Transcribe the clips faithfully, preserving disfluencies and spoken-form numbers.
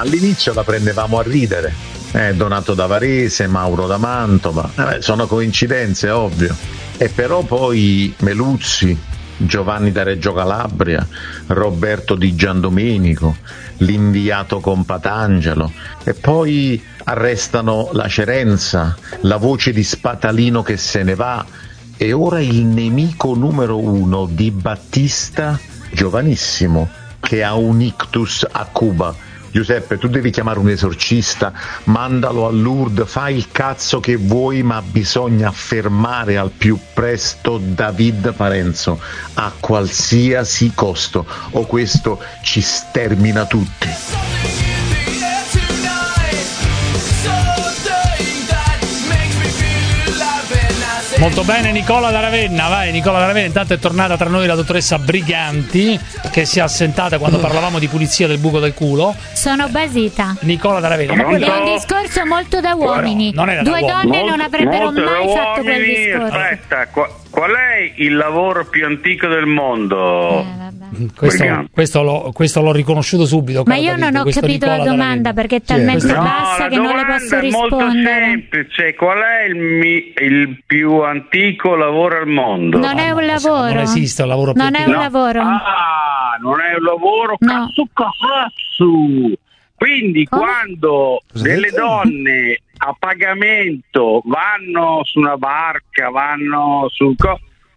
all'inizio la prendevamo a ridere, eh, Donato da Varese, Mauro da Mantova, eh, sono coincidenze, ovvio, e però poi Meluzzi, Giovanni da Reggio Calabria, Roberto di Giandomenico, l'inviato con Patangelo, e poi arrestano la Cerenza, la voce di Spatalino che se ne va, e ora il nemico numero uno di Battista, giovanissimo, che ha un ictus a Cuba. Giuseppe, tu devi chiamare un esorcista, mandalo a Lourdes, fai il cazzo che vuoi, ma bisogna fermare al più presto David Parenzo a qualsiasi costo, o questo ci stermina tutti. Molto bene Nicola da Ravenna, vai Nicola da Ravenna. Intanto è tornata tra noi la dottoressa Briganti, che si è assentata quando parlavamo di pulizia del buco del culo. Sono basita. Nicola da Ravenna. Ma è un discorso molto da uomini. No, non era da Due uomini. donne Molto- non avrebbero molto mai da fatto quel uomini. discorso. Aspetta, qua- qual è il lavoro più antico del mondo? Eh, vabbè. Questo, questo, l'ho, questo l'ho riconosciuto subito. Ma caro io David, non ho questo capito Nicola la da domanda Ravenna. perché è Chi è? talmente Questo- bassa la che non le posso domanda è molto rispondere. semplice. Qual è il, mi- il più antico lavoro al mondo? Non è un questo lavoro. non esiste un lavoro più Non è antico. un lavoro. Ah, non è un lavoro, No. cazzo cazzo. Quindi Come? quando Cosa delle detto? donne a pagamento vanno su una barca, vanno su co-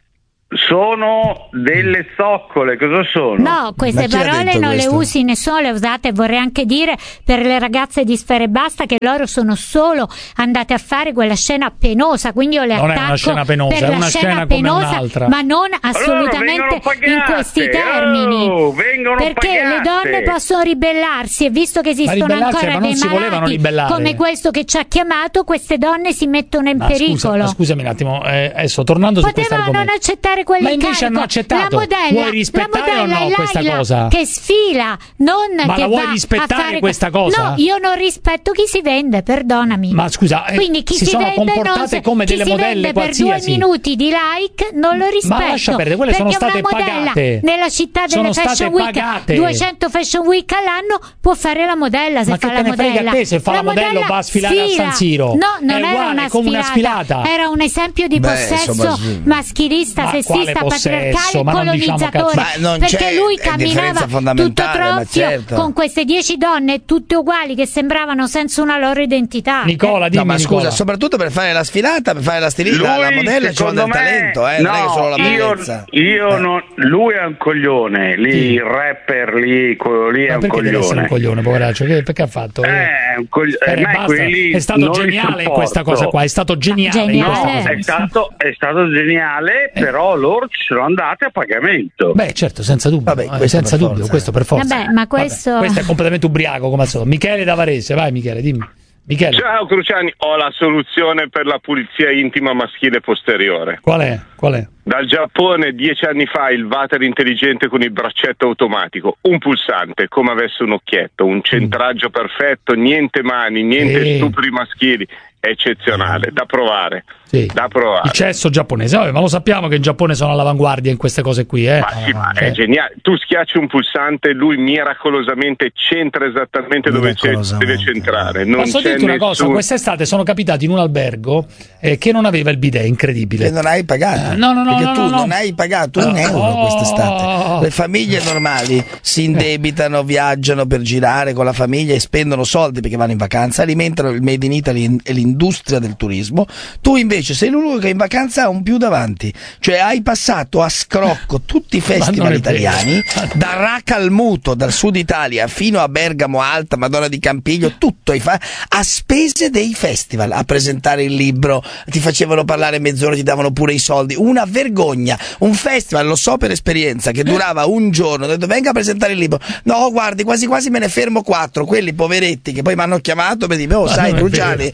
sono delle zoccole, cosa sono? No, queste Ma chi ha parole detto non questo? le usi, nessuno le ha usate. Vorrei anche dire per le ragazze di Sfera Ebbasta che loro sono solo andate a fare quella scena penosa, quindi io le Non è attacco una scena penosa, per è la una scena scena come penosa, un'altra. ma non Allora assolutamente vengono pagate, in questi termini. oh, vengono perché pagate. le donne possono ribellarsi, e visto che esistono ribellarsi, ancora ma non dei si volevano malati ribellare. come questo che ci ha chiamato, queste donne si mettono in Ma scusa, pericolo. ma scusami un attimo, eh, adesso tornando su questo Potevano non argomento. accettare Ma quell'incarico. invece hanno accettato. La modella, Vuoi rispettare la modella o no è questa Laila cosa? che sfila, non Ma che la vuoi va rispettare a fare questa cosa? No, io non rispetto chi si vende, perdonami. Ma scusa, eh, quindi chi si si, sono vende non comportate si, come chi delle si modelle vende per qualsiasi. due minuti di like non lo rispetto. Ma lascia perdere, quelle sono perché state una modella pagate. nella città Sono delle state Fashion Week, pagate. duecento Fashion Week all'anno, può fare la modella se Ma fa che la te ne frega modella. a te se fa la modella o va a sfilare a San Siro? No, non È era uguale, una come una sfilata, sfilata. era un esempio di Beh, possesso insomma, sì. maschilista, Ma sessista, quale possesso? patriarcale, Ma non diciamo colonizzatore. cazzo. Ma non perché c'è lui differenza camminava tutto fondamentale, ma tronfio certo. con queste dieci donne tutte uguali che sembravano senza una loro identità. Nicola, dimmi No, ma Nicola. scusa, soprattutto per fare la sfilata, per fare la stilista, la Lui, modella ci vuole secondo del me, talento, eh, no, non è che solo la io, bellezza. io Eh. non, lui è un coglione, lì Sì. il rapper lì, quello lì è Ma un perché deve essere un coglione. coglione, poveraccio? Che, perché ha fatto? Eh, è un cogli- Eh, eh, ma basta. quelli È stato non li geniale in sopporto. questa cosa qua, è stato geniale. in geniale. questa No, cosa. è stato, è stato geniale, però loro ci sono andate a pagamento. Beh, certo, senza dubbio, Vabbè, eh, questo senza per dubbio, forza. questo per forza. Vabbè, ma questo- Vabbè, questo è completamente ubriaco come al solito. Michele da Varese, vai Michele, dimmi. Michele, Ciao Cruciani, ho la soluzione per la pulizia intima maschile posteriore. qual è? Qual è? Dal Giappone dieci anni fa il water intelligente con il braccetto automatico, un pulsante come avesse un occhietto, un centraggio perfetto, niente mani, niente Eh. stupri maschili, eccezionale, da provare, Sì. da provare. Il cesso giapponese, vabbè, ma lo sappiamo che in Giappone sono all'avanguardia in queste cose qui, eh. Ma sì, ma Cioè, è geniale. Tu schiacci un pulsante, lui miracolosamente centra esattamente dove c'è- Miracolosamente. deve centrare. Non Posso c'è dirti una cosa, nessun- quest'estate sono capitati in un albergo eh, che non aveva il bidet, incredibile. Che non hai pagato, Eh, no, no, no, perché no, tu no, no. non hai pagato un Oh. euro quest'estate. Le famiglie normali si indebitano, viaggiano per girare con la famiglia e spendono soldi perché vanno in vacanza, alimentano il Made in Italy e l'industria del turismo. Tu invece sei l'unico che in vacanza ha un più davanti, cioè hai passato a scrocco tutti i Ma non festival è italiani, vero. da Racalmuto, dal sud Italia fino a Bergamo Alta, Madonna di Campiglio, tutto hai fa- a spese dei festival, a presentare il libro, ti facevano parlare mezz'ora, ti davano pure i soldi, una vergogna. Un festival, lo so per esperienza, che durava un giorno, ho detto venga a presentare il libro, no guardi quasi quasi me ne fermo quattro, quelli poveretti che poi mi hanno chiamato per dire oh Ma sai non è Cruciani, vero. sì sì,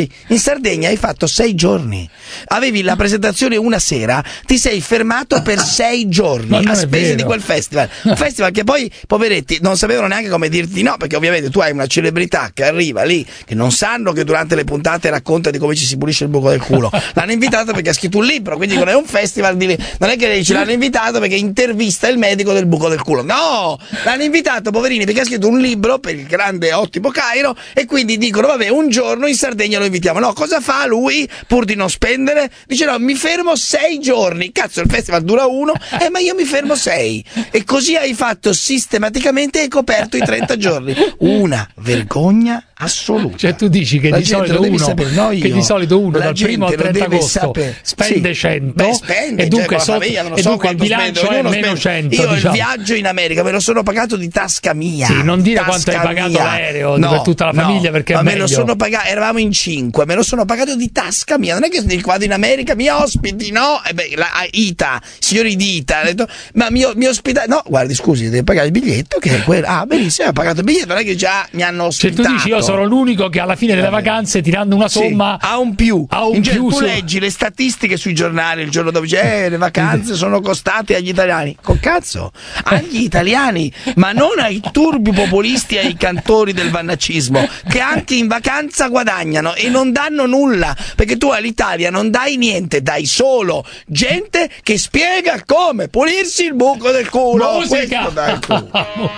Sì, in Sardegna hai fatto sei giorni. Avevi la presentazione una sera, ti sei fermato per sei giorni a spese di quel festival. Un festival che poi, poveretti, non sapevano neanche come dirti di no, perché ovviamente tu hai una celebrità che arriva lì, che non sanno che durante le puntate racconta di come ci si pulisce il buco del culo. L'hanno invitato perché ha scritto un libro, quindi non è un festival di... non è che ce l'hanno invitato perché intervista il medico del buco del culo. No! L'hanno invitato, poverini, perché ha scritto un libro per il grande ottimo Cairo e quindi dicono, vabbè, un giorno in Sardegna lo invitiamo. No, cosa fa lui? Pur di non spendere, dice no, mi fermo sei giorni. Cazzo, il festival dura uno, eh, ma io mi fermo sei. E così hai fatto sistematicamente e hai coperto i trenta giorni. Una vergogna assoluta. Cioè tu dici che, di solito, uno, sapere, no, che di solito uno dal primo al trenta agosto sapere. spende sì. cento. Beh, spende, e dunque, cioè, so, famiglia, non e so dunque il bilancio spende, è meno spende. cento. Io Diciamo. il viaggio in America me lo sono pagato di tasca mia. Sì, non dire tasca quanto hai pagato mia. l'aereo no, per tutta la famiglia, no, perché ma è me meglio. lo sono pagato, eravamo in cinque, me lo sono pagato di tasca mia. Non è che vado in America, mi ospiti, no? E beh, la I T A, signori di I T A, detto, ma mi, mi ospita, no, guardi, scusi, devi pagare il biglietto, che è quello. Ah, benissimo, ho pagato il biglietto, non è che già mi hanno ospitato. Cioè tu dici io sono l'unico che alla fine delle vacanze, tirando una somma, sì, ha un più. Ha un in più genere, tu su... leggi le statistiche sui giornali il giorno dopo, dice, eh, le vacanze sono costate agli italiani. Col cazzo, agli italiani, ma non ai turbi populisti e ai cantori del vannacismo, che anche in vacanza guadagnano e non danno nulla, perché tu all'Italia non dai niente, dai solo gente che spiega come pulirsi il buco del culo. Musica! Dai tu.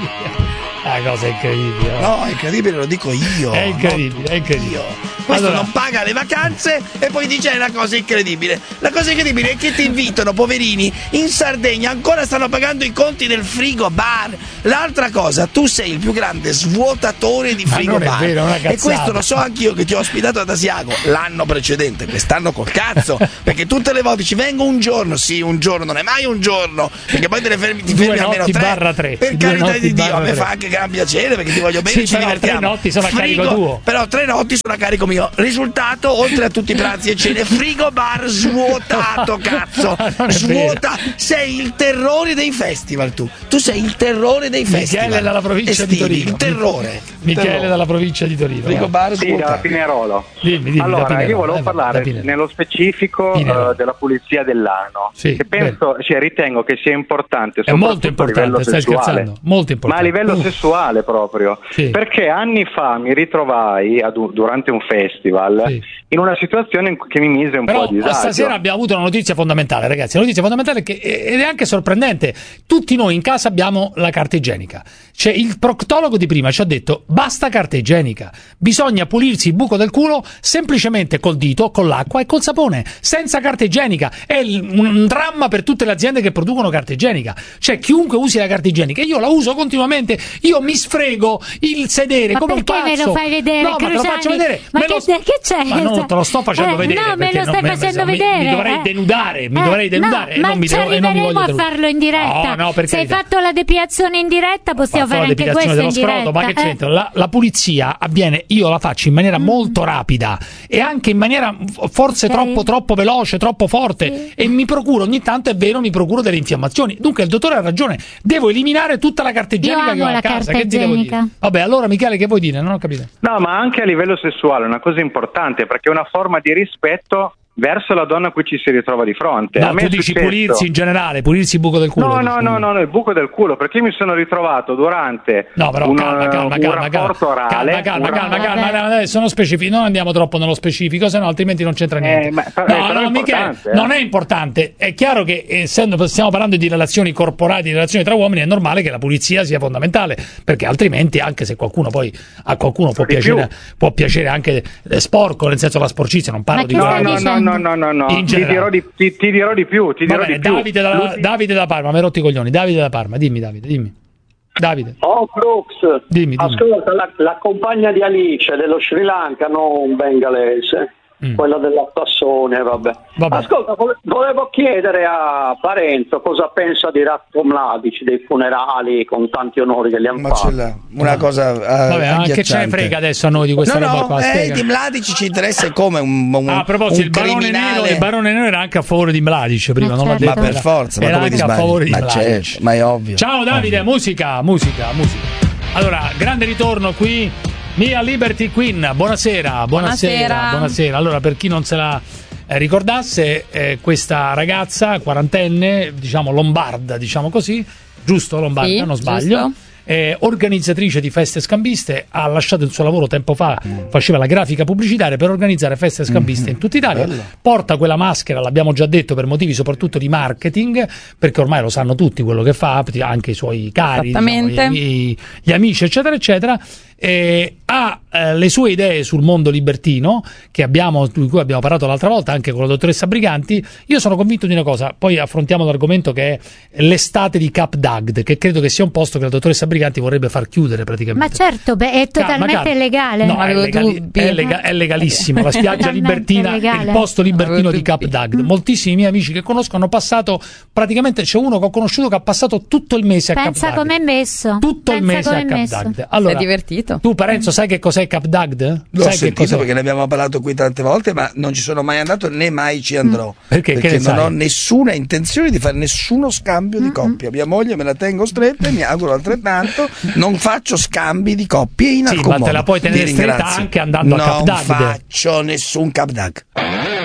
La cosa è incredibile. No, è incredibile, lo dico io. È incredibile, è incredibile. Io. Questo allora... non paga le vacanze e poi dice è una cosa incredibile. La cosa incredibile è che ti invitano, poverini, in Sardegna ancora stanno pagando i conti del frigo bar. L'altra cosa, tu sei il più grande svuotatore di frigo bar. Vero, e questo lo so anch'io che ti ho ospitato ad Asiago l'anno precedente, quest'anno col cazzo, perché tutte le volte ci vengo un giorno, sì, un giorno, non è mai un giorno, perché poi te ne fermi, ti Due fermi almeno tre. barra tre. Per Due carità di Dio, a me tre. fa anche gran piacere perché ti voglio bene, sì, ci divertiamo. Tre notti sono a frigo, carico tuo. Però tre notti sono a carico mio. Risultato, oltre a tutti i pranzi e cene, frigo bar svuotato, cazzo. Svuota, sei il terrore dei festival tu. Tu sei il terrore dei festival. Michele dalla provincia estivi, di Torino. Il terrore. Michele terrore. dalla provincia di Torino. Frigo bar sì, svuotato. da Pinerolo. Dimmi, dimmi, allora, da Pinerolo. io volevo eh, parlare nello specifico uh, della pulizia dell'ano. Sì, che penso, cioè, ritengo che sia importante, è molto importante, a livello stai sessuale, scherzando, molto importante. ma a livello uh. sessuale proprio, sì. perché anni fa mi ritrovai ad, durante un festival sì. in una situazione che mi mise un Però, po' a disagio. Stasera abbiamo avuto una notizia fondamentale, ragazzi, una notizia fondamentale che, ed è anche sorprendente. Tutti noi in casa abbiamo la carta igienica. Cioè, il proctologo di prima ci ha detto basta carta igienica, bisogna pulirsi il buco del culo semplicemente col dito, con l'acqua e col sapone, senza carta igienica. È il, un dramma per tutte le aziende che producono carta igienica. Cioè, chiunque usi la carta igienica, io la uso continuamente, io mi sfrego il sedere ma come un pazzo. Ma perché me lo fai vedere, No, ma te lo faccio vedere. Ma me che, lo... che c'è? Ma non te lo sto facendo eh, vedere. No, me lo stai non, facendo mi, vedere. Mi, mi dovrei eh. denudare, mi eh, dovrei denudare no, e ma non mi ci devo, e non mi voglio arriveremo a farlo in diretta. No, no, per Se hai carità. fatto la depiazione in diretta possiamo fare anche questo dello in diretta. scroto, ma che eh. c'entra? La, la pulizia avviene, io la faccio in maniera mm. molto rapida e anche in maniera forse okay. troppo troppo veloce, troppo forte sì. e mi procuro ogni tanto, è vero, mi procuro delle infiammazioni. Dunque il dottore ha ragione, devo eliminare tutta la carta igienica che ho a casa. Che ti devo dire? Vabbè, allora Michele, che vuoi dire? Non ho capito. No, ma anche a livello sessuale è una cosa importante, perché è una forma di rispetto verso la donna a cui ci si ritrova di fronte. No, a me tu è dici successo... pulirsi in generale, pulirsi il buco del culo. No, no, no, no, no, il buco del culo, perché io mi sono ritrovato durante no, però, un, calma, calma, un calma, rapporto calma, orale. Calma, calma, un calma, calma, calma, adesso non specifico, non andiamo troppo nello specifico, se no altrimenti non c'entra niente. Eh, ma, no, eh, no, Michele, eh. non è importante. È chiaro che essendo stiamo parlando di relazioni corporali, di relazioni tra uomini, è normale che la pulizia sia fondamentale, perché altrimenti, anche se qualcuno poi a qualcuno può piacere, può piacere anche sporco, nel senso la sporcizia, non parlo ma di no, no, no, no, no, no, no. Ti dirò, di, ti, ti dirò di più, ti dirò bene, di più. Davide da, Lui... Davide da Parma, mi hai rotto i coglioni. Davide da Parma, dimmi Davide, dimmi. Davide. Oh Crux, dimmi, dimmi. Ascolta, la, la compagna di Alice dello Sri Lanka, non bengalese, mm. quella dell'Attassone, vabbè. vabbè. Ascolta, volevo chiedere a Parenzo cosa pensa di Ratko Mladic, dei funerali con tanti onori che gli hanno fatto. Una cosa uh, vabbè, ma che ce ne frega adesso a noi di questa no, roba no, qua? Eh, di Mladic ci interessa come un, un, ah, a proposito, un il barone, criminale. Nero, il barone Nero era anche a favore di Mladic prima, ma, non certo. l'ha detto. Ma per forza, era ma come anche ti a favore di ma Mladic. Certo, ma è ovvio. Ciao Davide, ovvio. musica, musica, musica. Allora, grande ritorno qui Mia Liberty Queen, buonasera, buonasera, buonasera. buonasera. Allora, per chi non se la eh, ricordasse, eh, questa ragazza quarantenne, diciamo lombarda, diciamo così, giusto Lombarda, sì, non sbaglio. Giusto. Eh, organizzatrice di feste scambiste, ha lasciato il suo lavoro tempo fa, faceva la grafica pubblicitaria per organizzare feste scambiste mm-hmm. in tutta Italia. Bello. Porta quella maschera, l'abbiamo già detto, per motivi soprattutto di marketing, perché ormai lo sanno tutti quello che fa, anche i suoi cari, diciamo, gli, gli amici eccetera eccetera. Eh, ha eh, le sue idee sul mondo libertino che abbiamo, di cui abbiamo parlato l'altra volta anche con la dottoressa Briganti. Io sono convinto di una cosa, poi affrontiamo l'argomento che è l'estate di Cap Dagd, che credo che sia un posto che la dottoressa Briganti vorrebbe far chiudere praticamente. Ma certo, beh, è totalmente legale. No, è, legali- è, lega- è legalissimo, la spiaggia libertina, il posto libertino di Cap Dagd. Moltissimi miei amici che conosco hanno passato, praticamente c'è uno che ho conosciuto che ha passato tutto il mese a Cap Dagd. Pensa com'è messo. Tutto Pensa il mese a Cap Dagd. Allora, è divertito. Tu Parenzo sai che cos'è Cap Dagd? L'ho sai sentito che cos'è? Perché ne abbiamo parlato qui tante volte, ma non ci sono mai andato né mai ci andrò. Perché? Perché che non sai? ho nessuna intenzione di fare nessuno scambio di coppia. Mia moglie me la tengo stretta e mi auguro altrettanto. Non faccio scambi di coppie in sì, alcun ma modo. te la puoi tenere stretta anche andando non a Cap Dagd. Non faccio nessun Cap Dagd.